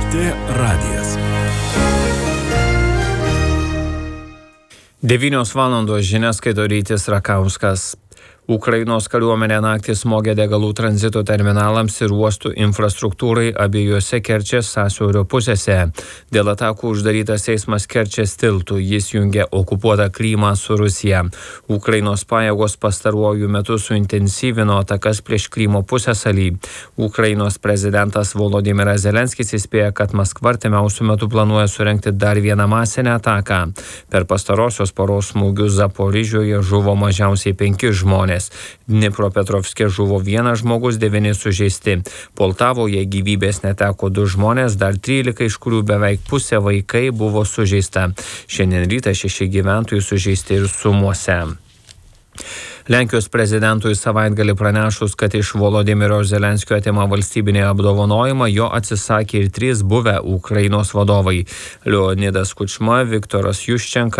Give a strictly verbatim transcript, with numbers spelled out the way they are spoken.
T radijas. devynios valandos žinias skaito Rytis Rakauskas. Ukrainos kariuomenė naktį smogė degalų tranzito terminalams ir uostų infrastruktūrai abiejose Kerčės sąsiaurio pusėse. Dėl atakų uždarytas eismas Kerčės tiltu, jis jungia okupuotą Krymą su Rusija. Ukrainos pajėgos pastaruoju metu suintensyvino atakas prieš Krymo pusiasalį. Ukrainos prezidentas Volodymyras Zelenskis įspėja, kad Maskva artimiausiu metu planuoja surengti dar vieną masinę ataką. Per pastarosios paros smūgius Zaporižioje žuvo mažiausiai penki žmonės. Dnipropetrovske žuvo vienas žmogus, devyni sužeisti. Poltavoje gyvybės neteko du žmonės, dar trylika, iš kurių beveik pusė vaikai buvo sužeista. Šiandien rytą šeši gyventojai sužeisti ir Sumuose. Lenkijos prezidentui savaitgalį pranešus, kad iš Volodymyro Zelenskio atima valstybinį apdovanojimą, jo atsisakė ir trys buvę Ukrainos vadovai – Leonidas Kučma, Viktoras Juščenka